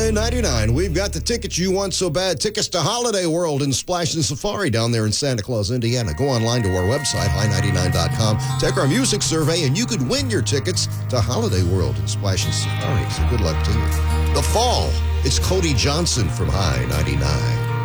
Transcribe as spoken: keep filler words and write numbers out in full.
nine ninety-nine. We've got the tickets you want so bad. Tickets to Holiday World and Splash and Safari down there in Santa Claus, Indiana. Go online to our website, high ninety-nine dot com. Take our music survey, and you could win your tickets to Holiday World and Splash and Safari. So good luck to you. The Fall. It's Cody Johnson from High ninety-nine.